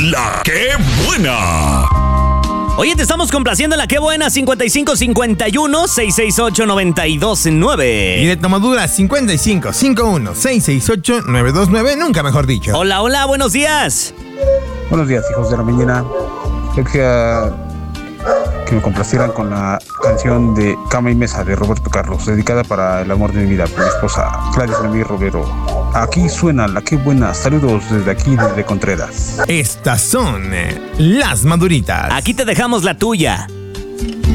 La ¡Qué buena! Oye, te estamos complaciendo en la ¡Qué buena! 5551-668-929. Y de Tomadura 5551-668-929, nunca mejor dicho. Hola, hola, buenos días. Buenos días, hijos de la mañana. Yo quería que me complacieran con la canción de Cama y Mesa de Roberto Carlos, dedicada para el amor de mi vida, por mi esposa Gladys Ramírez Romero. Aquí suena la ¡Qué buena! Saludos desde aquí, desde Contreras. Estas son las Maduritas. Aquí te dejamos la tuya.